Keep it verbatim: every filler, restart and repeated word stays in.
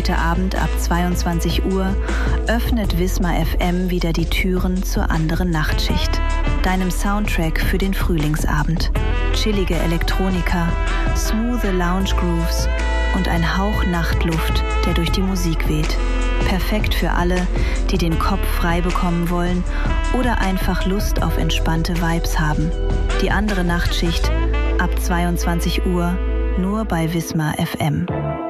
Heute Abend ab zweiundzwanzig Uhr öffnet Wismar F M wieder die Türen zur anderen Nachtschicht, deinem Soundtrack für den Frühlingsabend. Chillige Elektronika, smooth Lounge Grooves und ein Hauch Nachtluft, der durch die Musik weht. Perfekt für alle, die den Kopf frei bekommen wollen oder einfach Lust auf entspannte Vibes haben. Die andere Nachtschicht ab zweiundzwanzig Uhr nur bei Wismar F M.